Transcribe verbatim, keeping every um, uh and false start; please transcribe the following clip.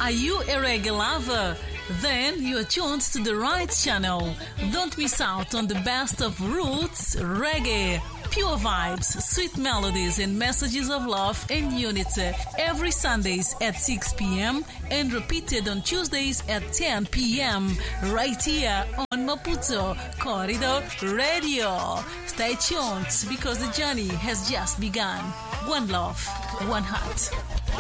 Are you a reggae lover? Then you're tuned to the right channel. Don't miss out on the best of roots, reggae, pure vibes, sweet melodies and messages of love and unity every Sundays at six p.m. and repeated on Tuesdays at ten p.m. right here on Maputo Corridor Radio. Stay tuned because the journey has just begun. One love, one heart.